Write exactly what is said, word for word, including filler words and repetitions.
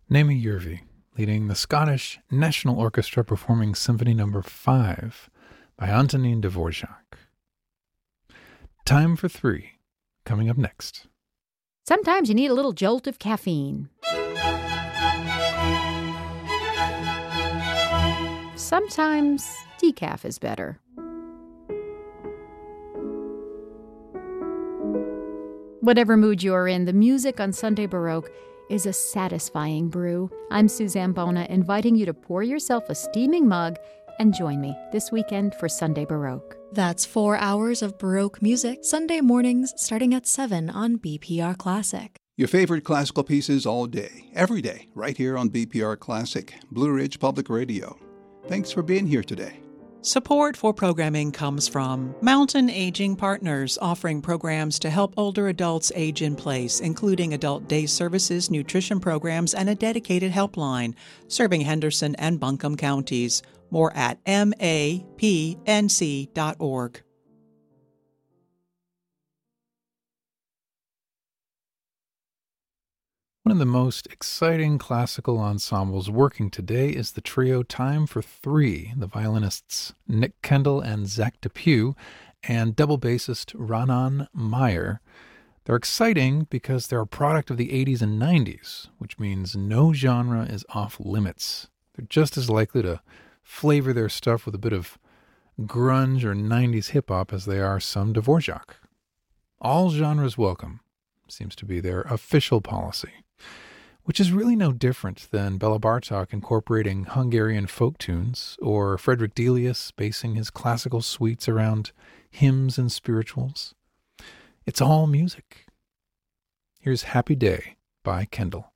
Naomi Yervi, leading the Scottish National Orchestra performing Symphony Number five by Antonin Dvorak. Time for Three, coming up next. Sometimes you need a little jolt of caffeine. Sometimes decaf is better. Whatever mood you're in, the music on Sunday Baroque is a satisfying brew. I'm Suzanne Bona, inviting you to pour yourself a steaming mug and join me this weekend for Sunday Baroque. That's four hours of Baroque music, Sunday mornings starting at seven on B P R Classic. Your favorite classical pieces all day, every day, right here on B P R Classic, Blue Ridge Public Radio. Thanks for being here today. Support for programming comes from Mountain Aging Partners, offering programs to help older adults age in place, including adult day services, nutrition programs, and a dedicated helpline, serving Henderson and Buncombe counties. More at M A P N C dot org. One of the most exciting classical ensembles working today is the trio Time for Three, the violinists Nick Kendall and Zach DePew, and double bassist Ranan Meyer. They're exciting because they're a product of the eighties and nineties, which means no genre is off limits. They're just as likely to flavor their stuff with a bit of grunge or nineties hip-hop as they are some Dvorak. All genres welcome seems to be their official policy, which is really no different than Bela Bartok incorporating Hungarian folk tunes, or Frederick Delius basing his classical suites around hymns and spirituals. It's all music. Here's Happy Day by Kendall.